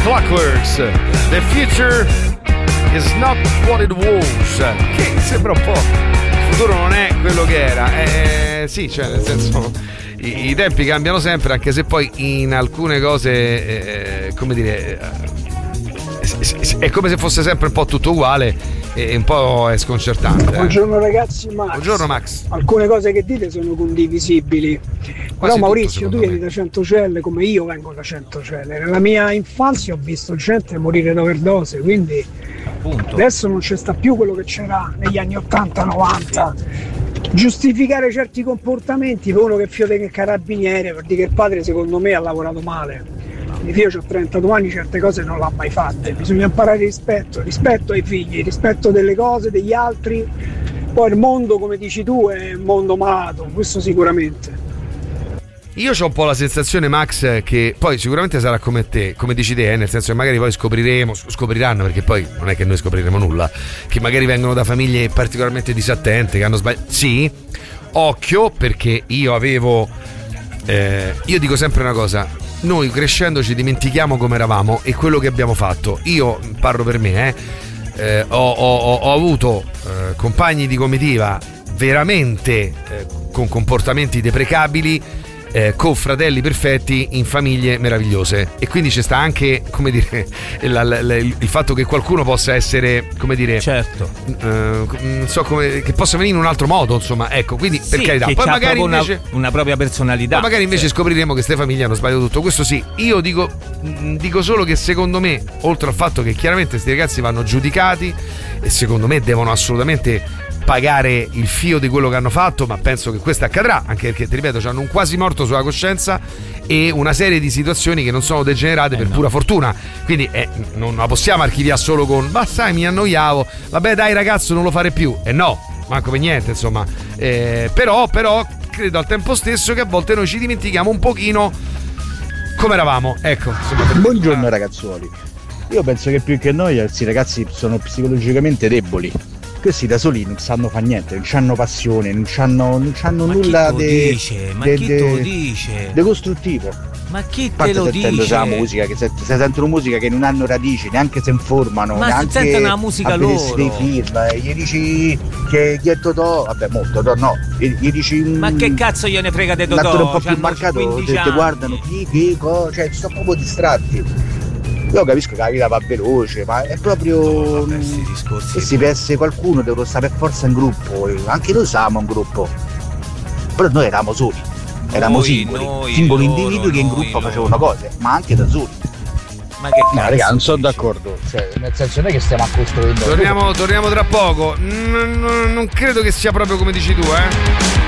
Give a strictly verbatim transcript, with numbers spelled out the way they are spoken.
Clockworks, The Future is not what it was, che sembra un po', il futuro non è quello che era, eh, sì, cioè nel senso i, i tempi cambiano sempre, anche se poi in alcune cose eh, come dire eh, è come se fosse sempre un po' tutto uguale e un po' è sconcertante. eh. Buongiorno ragazzi, Max. Buongiorno Max. Alcune cose che dite sono condivisibili. Però Maurizio, tu vieni da Centocelle come io vengo da Centocelle. Nella mia infanzia ho visto gente morire d'overdose, quindi appunto adesso non c'è sta più quello che c'era negli anni ottanta novanta. Giustificare certi comportamenti per uno che fiode che carabiniere, per dire che il padre secondo me ha lavorato male. Io ho trentadue anni, certe cose non l'ha mai fatte. Bisogna imparare rispetto, rispetto ai figli, rispetto delle cose, degli altri. Poi il mondo, come dici tu, è un mondo malato, questo sicuramente. Io ho un po' la sensazione, Max, che poi sicuramente sarà come te, come dici te, eh, nel senso che magari poi scopriremo, scopriranno, perché poi non è che noi scopriremo nulla, che magari vengono da famiglie particolarmente disattente, che hanno sbagliato. Sì, occhio, perché io avevo eh, io dico sempre una cosa: noi crescendo ci dimentichiamo come eravamo e quello che abbiamo fatto. Io parlo per me, eh, eh ho, ho, ho avuto eh, compagni di comitiva veramente eh, con comportamenti deprecabili, Eh, con fratelli perfetti in famiglie meravigliose, e quindi c'è sta anche, come dire, la, la, la, il, il fatto che qualcuno possa essere, come dire, certo, eh, non so come, che possa venire in un altro modo, insomma, ecco, quindi per sì, carità, poi magari invece una, una propria personalità, poi magari invece sì. scopriremo che queste famiglie hanno sbagliato tutto, questo sì. Io dico dico solo che secondo me, oltre al fatto che chiaramente questi ragazzi vanno giudicati e secondo me devono assolutamente pagare il fio di quello che hanno fatto, ma penso che questo accadrà, anche perché, ti ripeto, hanno un quasi morto sulla coscienza e una serie di situazioni che non sono degenerate eh per no. pura fortuna, quindi eh, non la possiamo archiviare solo con ma sai mi annoiavo, vabbè dai ragazzo non lo fare più, e eh no, manco per niente insomma, eh, però però credo al tempo stesso che a volte noi ci dimentichiamo un pochino come eravamo, ecco insomma, per... Buongiorno ragazzuoli, io penso che più che noi questi ragazzi sono psicologicamente deboli. Questi da soli non sanno fare niente, non hanno passione, non hanno, non hanno nulla di de costruttivo. Ma chi te lo dice? La musica, che se, se sentono musica che non hanno radici, neanche si informano, ma neanche se sentono la musica loro. Dei film, gli dici che chi è Totò, vabbè mo Totò no, gli, gli dici ma che cazzo gliene frega di Totò? Un attore un po' più marcato, te, te guardano, chi, chi, co, cioè sono proprio distratti. Io capisco che la vita va veloce, ma è proprio no, discorsi, e se per essere qualcuno devo stare per forza in gruppo, anche noi siamo un gruppo, però noi eravamo soli, eravamo noi, singoli, noi, singoli loro, individui che in gruppo loro. Facevano cose, ma anche da soli. Ma che cazzo? No, raga, non sono d'accordo, cioè, nel senso non è che stiamo a costruendo. Torniamo, torniamo tra poco. Non, non, non credo che sia proprio come dici tu, eh.